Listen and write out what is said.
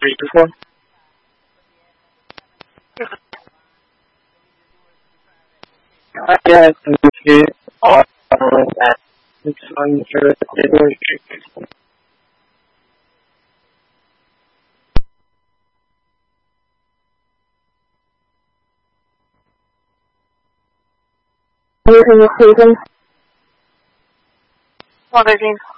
3 to 4. Yeah, if all that it's on the Using the season. 113.